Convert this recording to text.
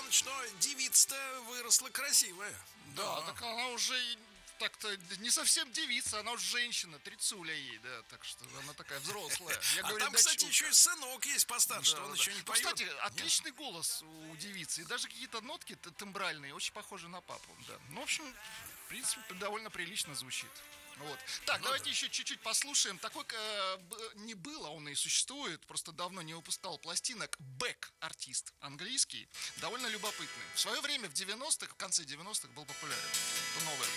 Иванович, но девица-то выросла красивая. Да, так она уже так-то не совсем девица, она уже женщина, трицуля ей, да, так что она такая взрослая. Я А говорю, там, кстати, дочурка. еще и сынок есть постарше, что он еще не Ну, поет. кстати, отличный голос у девицы. И даже какие-то нотки тембральные очень похожи на папу. Да. Ну, в общем, в принципе, довольно прилично звучит. Вот. Так, давайте еще чуть-чуть послушаем. Такой не было, он и существует. Просто давно не выпускал пластинок. Бэк, артист английский. Довольно любопытный. В свое время, в 90-х, в конце 90-х был популярен. Это новое.